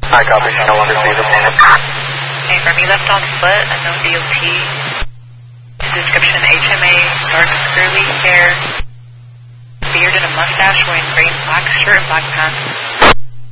I copy. No longer see the planet. Okay, from he left on foot, unknown DOT. Description HMA, dark curly hair, beard and a mustache, wearing gray and black shirt and black pants.